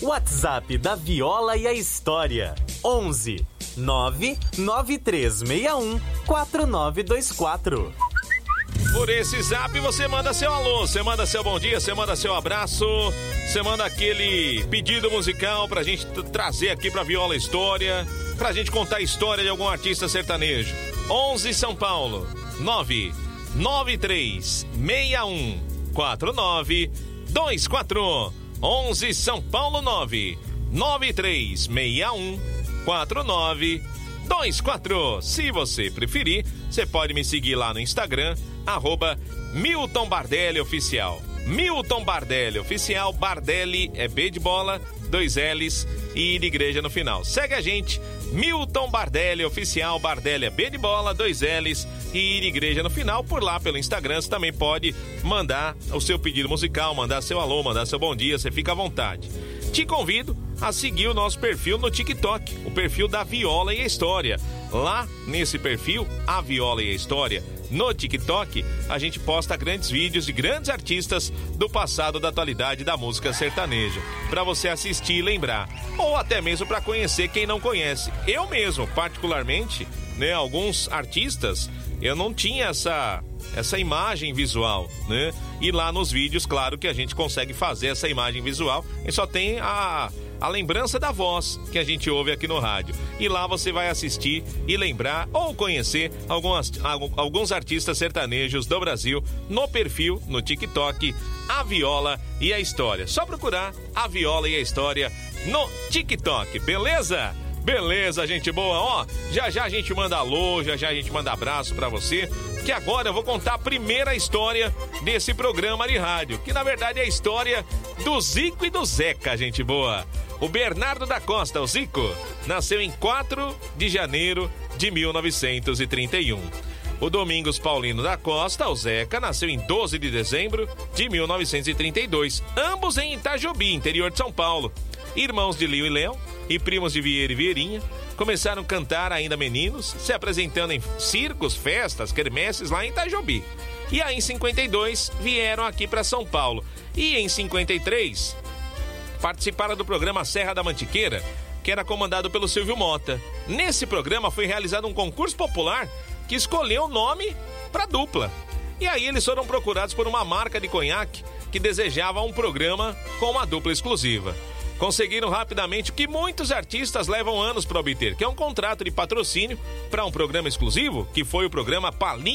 WhatsApp da Viola e a História. 11 99361 4924. Por esse zap você manda seu alô, você manda seu bom dia, você manda seu abraço, você manda aquele pedido musical pra gente trazer aqui pra Viola História, pra gente contar a história de algum artista sertanejo. 11 São Paulo, 99361 4924. 11 São Paulo, 99361 4924. Se você preferir, você pode me seguir lá no Instagram, @Milton Bardelli Oficial. Milton Bardelli Oficial, Bardelli é B de bola, 2 L's e de igreja no final. Segue a gente, Milton Bardelli Oficial, Bardelli é B de bola, 2 L's e de igreja no final. Por lá pelo Instagram você também pode mandar o seu pedido musical, mandar seu alô, mandar seu bom dia, você fica à vontade. Te convido a seguir o nosso perfil no TikTok, o perfil da Viola e a História. Lá nesse perfil, a Viola e a História, no TikTok, a gente posta grandes vídeos de grandes artistas do passado, da atualidade da música sertaneja, para você assistir e lembrar, ou até mesmo para conhecer quem não conhece. Eu mesmo, particularmente, né, alguns artistas, eu não tinha essa imagem visual, né? E lá nos vídeos, claro que a gente consegue fazer essa imagem visual, e só tem a lembrança da voz que a gente ouve aqui no rádio. E lá você vai assistir e lembrar ou conhecer alguns artistas sertanejos do Brasil no perfil, no TikTok, A Viola e a História. Só procurar A Viola e a História no TikTok, beleza? Beleza, gente boa, ó, já a gente manda alô, já a gente manda abraço pra você, que agora eu vou contar a primeira história desse programa de rádio, que na verdade é a história do Zico e do Zeca, gente boa. O Bernardo da Costa, o Zico, nasceu em 4 de janeiro de 1931. O Domingos Paulino da Costa, o Zeca, nasceu em 12 de dezembro de 1932, ambos em Itajobi, interior de São Paulo. Irmãos de Lio e Léo e primos de Vieira e Vieirinha, começaram a cantar ainda meninos, se apresentando em circos, festas, quermesses lá em Itajobi. E aí em 52 vieram aqui para São Paulo. E em 53 participaram do programa Serra da Mantiqueira, que era comandado pelo Silvio Mota. Nesse programa foi realizado um concurso popular que escolheu o nome para dupla. E aí eles foram procurados por uma marca de conhaque que desejava um programa com uma dupla exclusiva. Conseguiram rapidamente o que muitos artistas levam anos para obter, que é um contrato de patrocínio para um programa exclusivo, que foi o programa Palinha